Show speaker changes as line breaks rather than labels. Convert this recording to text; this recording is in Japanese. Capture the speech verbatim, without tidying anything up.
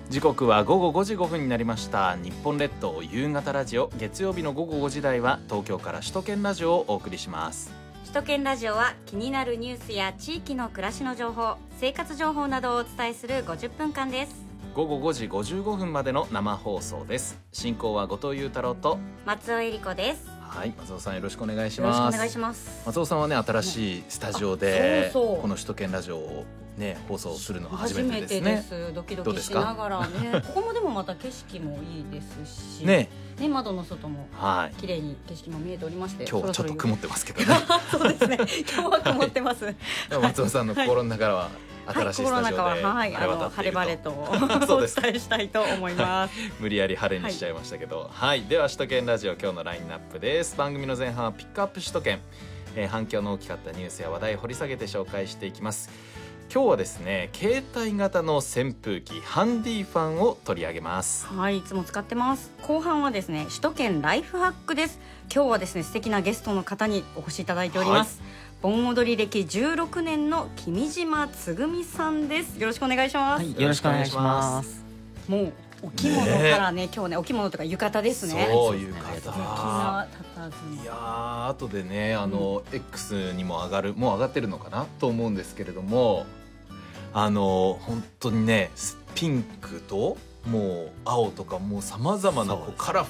時刻は午後ごじごふんになりました。日本列島夕方ラジオ、月曜日の午後ごじ台は東京から首都圏ラジオをお送りします。
首都圏ラジオは気になるニュースや地域の暮らしの情報、生活情報などをお伝えするごじゅっぷんかんです。
午後ごじごじゅうごふんまでの生放送です。進行は後藤裕太郎と
松尾恵里子です。
はい、松尾さんよろしくお願いします。
よろしくお願いします。
松尾さんはね、新しいスタジオで
そうそう
この首都圏ラジオをね放送するのは初めてですね。
初めてです。ドキドキしながらねここもでもまた景色もいいですし
ね
ね、窓の外も
はい
綺麗に景色も見えておりまして、
今日ちょっと曇ってますけどね
そうですね、今日は曇ってます、はい、
でも松尾さんの心の中は新しいスタジオで
晴れ晴れとお伝えしたいと思います、はい、
無理やり晴れにしちゃいましたけど、はいはい、では首都圏ラジオ今日のラインナップです。番組の前半はピックアップ首都圏、えー、反響の大きかったニュースや話題を掘り下げて紹介していきます。今日はですね、携帯型の扇風機ハンディファンを取り上げます。
はい、いつも使ってます。後半はですね、首都圏ライフハックです。今日はですね、素敵なゲストの方にお越しいただいております、はい、盆踊り歴じゅうろくねんの君島つぐみさんです。よろしくお願いします、はい、
よろしくお願いします。
もうお着物からね、今日ねお着物とか浴衣ですね。
そう浴衣、
素敵な佇まい。
いやー、後でねあの、うん、X にも上がるもう上がってるのかなと思うんですけれども、あの本当にねピンクともう青とかもうさまざまなこうカラフ